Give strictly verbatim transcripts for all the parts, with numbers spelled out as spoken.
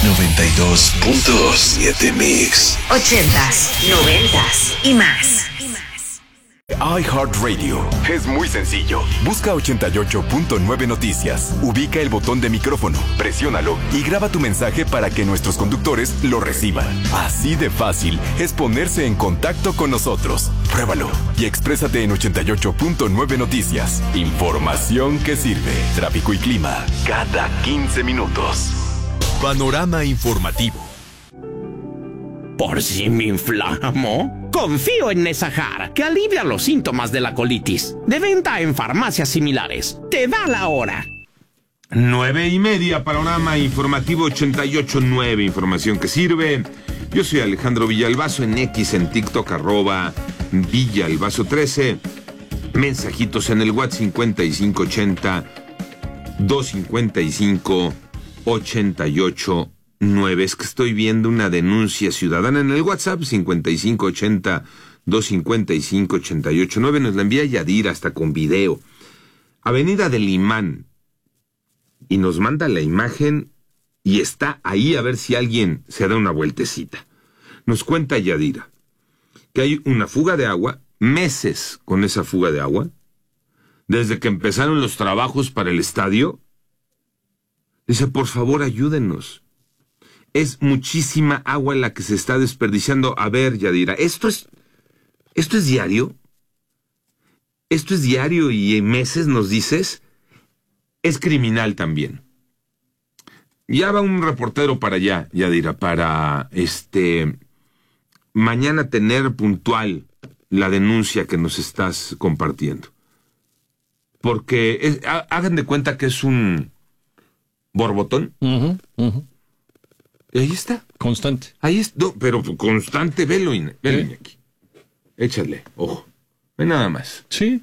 noventa y dos punto siete Mix. Ochentas, noventas y más. iHeartRadio. Es muy sencillo. Busca ochenta y ocho punto nueve Noticias. Ubica el botón de micrófono, presiónalo y graba tu mensaje para que nuestros conductores lo reciban. Así de fácil es ponerse en contacto con nosotros. Pruébalo y exprésate en ochenta y ocho punto nueve Noticias. Información que sirve. Tráfico y clima cada quince minutos. Panorama informativo. ¿Por si me inflamo? Confío en Nesajar, que alivia los síntomas de la colitis. De venta en farmacias similares. Te da la hora. Nueve y media, panorama informativo ochenta y ocho punto nueve, información que sirve. Yo soy Alejandro Villalbazo, en X, en TikTok, arroba Villalbazo trece. Mensajitos en el WhatsApp cincuenta y cinco ochenta, doscientos cincuenta y cinco, ochenta y ocho nueve. Es que estoy viendo una denuncia ciudadana en el WhatsApp cincuenta y cinco ochenta, doscientos cincuenta y cinco, ochenta y ocho nueve. Nos la envía Yadira hasta con video. Avenida del Imán. Y nos manda la imagen y está ahí a ver si alguien se da una vueltecita. Nos cuenta Yadira que hay una fuga de agua, meses con esa fuga de agua, desde que empezaron los trabajos para el estadio. Dice, por favor, ayúdenos. Es muchísima agua la que se está desperdiciando. A ver, Yadira, ¿esto es, esto es diario? ¿Esto es diario y en meses nos dices? Es criminal también. Ya va un reportero para allá, Yadira, para este mañana tener puntual la denuncia que nos estás compartiendo. Porque es, hagan de cuenta que es un borbotón. Uh-huh, uh-huh. Y ahí está. Constante. Ahí está, no, pero constante, velo, velo ¿Eh? aquí. Échale, ojo. Ve nada más. Sí.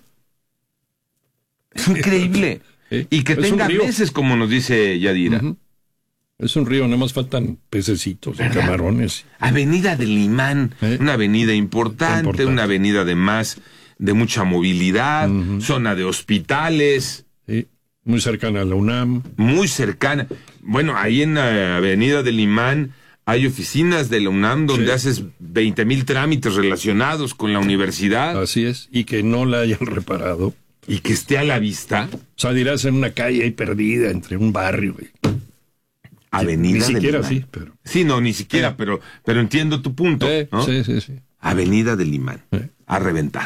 Es increíble. ¿Eh? Y que Es tenga un río. meses, como nos dice Yadira. Uh-huh. Es un río, nada más faltan pececitos y camarones. Avenida del Imán, ¿Eh? una avenida importante, importante, una avenida además de mucha movilidad, uh-huh. Zona de hospitales. Sí. Muy cercana a la UNAM. Muy cercana. Bueno, ahí en la avenida del Imán hay oficinas de la UNAM donde sí. haces veinte mil trámites relacionados con la universidad. Así es, y que no la hayan reparado. Y que esté a la vista. O sea, dirás en una calle ahí perdida entre un barrio. Y... Avenida Ni siquiera del Imán. así, pero... Sí, no, ni siquiera, eh. pero, pero entiendo tu punto. Eh, ¿no? Sí, sí, sí. Avenida del Imán. Eh. A reventar.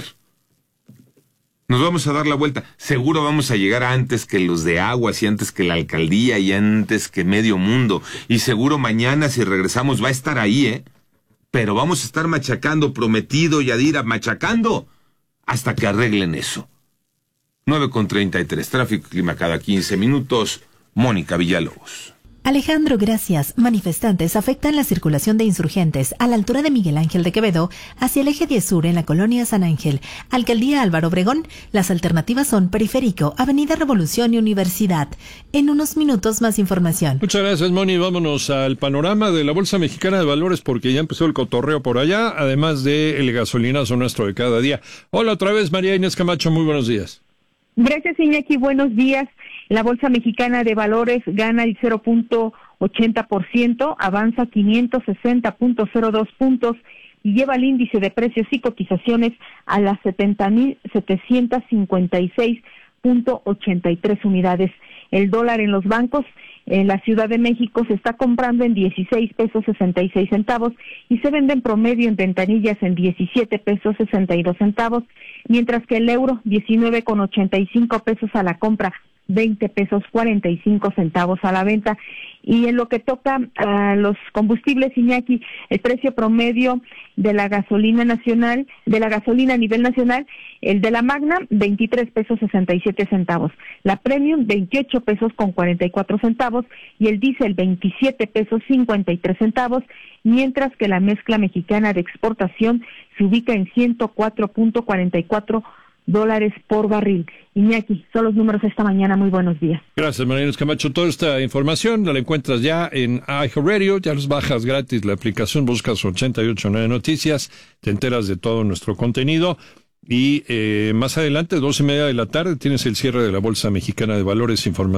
Nos vamos a dar la vuelta. Seguro vamos a llegar antes que los de Aguas y antes que la alcaldía y antes que medio mundo. Y seguro mañana, si regresamos, va a estar ahí, ¿eh? Pero vamos a estar machacando, prometido, Yadira, machacando, hasta que arreglen eso. nueve con treinta y tres, tráfico y clima cada quince minutos. Mónica Villalobos. Alejandro, gracias. Manifestantes afectan la circulación de insurgentes a la altura de Miguel Ángel de Quevedo hacia el eje diez sur en la colonia San Ángel. Alcaldía Álvaro Obregón. Las alternativas son Periférico, Avenida Revolución y Universidad. En unos minutos más información. Muchas gracias, Moni. Vámonos al panorama de la Bolsa Mexicana de Valores porque ya empezó el cotorreo por allá, además de el gasolinazo nuestro de cada día. Hola otra vez, María Inés Camacho. Muy buenos días. Gracias, Iñaki. Buenos días. La Bolsa Mexicana de Valores gana el cero punto ochenta por ciento, avanza quinientos sesenta punto cero dos puntos y lleva el índice de precios y cotizaciones a las setenta mil setecientos cincuenta y seis punto ochenta y tres unidades. El dólar en los bancos en la Ciudad de México se está comprando en dieciséis pesos sesenta y seis centavos y se vende en promedio en ventanillas en diecisiete pesos sesenta y dos centavos, mientras que el euro diecinueve con ochenta y cinco pesos a la compra, veinte pesos cuarenta y cinco centavos a la venta. Y en lo que toca a los combustibles, Iñaki, el precio promedio de la gasolina nacional, de la gasolina a nivel nacional, el de la Magna, veintitrés pesos sesenta y siete centavos, la Premium, veintiocho pesos con cuarenta y cuatro centavos, y el diésel, veintisiete pesos cincuenta y tres centavos, mientras que la mezcla mexicana de exportación se ubica en ciento cuatro punto cuarenta y cuatro dólares por barril. Iñaki, son los números esta mañana. Muy buenos días. Gracias, María Inés Camacho. Toda esta información la encuentras ya en iHeartRadio. Ya los bajas gratis la aplicación, buscas ochenta y ocho punto nueve Noticias, te enteras de todo nuestro contenido. Y eh, más adelante, doce y media de la tarde, tienes el cierre de la Bolsa Mexicana de Valores, información